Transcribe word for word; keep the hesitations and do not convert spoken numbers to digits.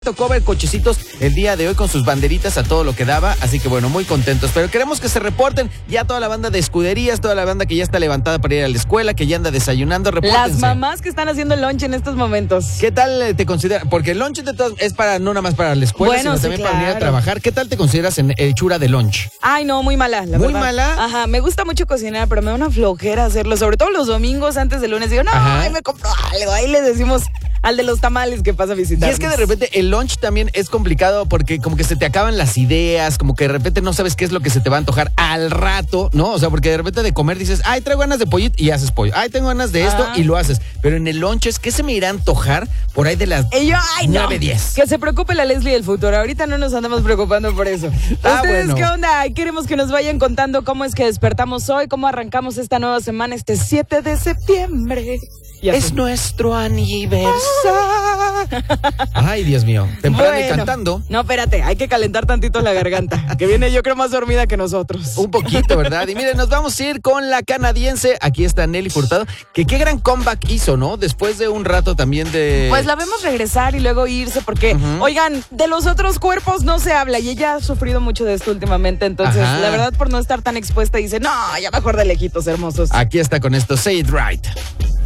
Tocó ver cochecitos el día de hoy con sus banderitas a todo lo que daba, así que bueno, muy contentos, pero queremos que se reporten ya toda la banda de escuderías, toda la banda que ya está levantada para ir a la escuela, que ya anda desayunando, repórtense. Las mamás que están haciendo el lunch en estos momentos. ¿Qué tal te consideras? Porque el lunch de todas es para no nada más para la escuela, bueno, sino sí, también claro. para venir a trabajar. ¿Qué tal te consideras en hechura de lunch? Ay, no, muy mala, la ¿Muy verdad. mala? Ajá, me gusta mucho cocinar, pero me da una flojera hacerlo, sobre todo los domingos antes del lunes. Digo, no, Ajá. ay, me compro algo. Ahí le decimos al de los tamales que pasa a visitar. Y es que de repente el lunch también es complicado porque como que se te acaban las ideas, como que de repente no sabes qué es lo que se te va a antojar al rato, ¿no? O sea, porque de repente de comer dices, ay, traigo ganas de pollito y haces pollo. Ay, tengo ganas de esto Ah. y lo haces. Pero en el lunch es, ¿qué se me irá a antojar por ahí de las Y yo, ay, no. nueve, diez? Que se preocupe la Leslie del futuro. Ahorita no nos andamos preocupando por eso. Ah, ¿Ustedes bueno. qué onda? Queremos que nos vayan contando cómo es que despertamos hoy, cómo arrancamos esta nueva semana, este siete de septiembre. Ya Es sé. nuestro aniversario. Ay, Dios mío. Temprano y Bueno. cantando. No, espérate, hay que calentar tantito la garganta, que viene yo creo más dormida que nosotros. Un poquito, ¿verdad? Y miren, nos vamos a ir con la canadiense. Aquí está Nelly Furtado, que qué gran comeback hizo, ¿no? Después de un rato también de... Pues la vemos regresar y luego irse porque, Ujú. oigan, de los otros cuerpos no se habla y ella ha sufrido mucho de esto últimamente, entonces Ajá. la verdad por no estar tan expuesta dice, no, ya mejor de lejitos hermosos. Aquí está con esto, Say It Right.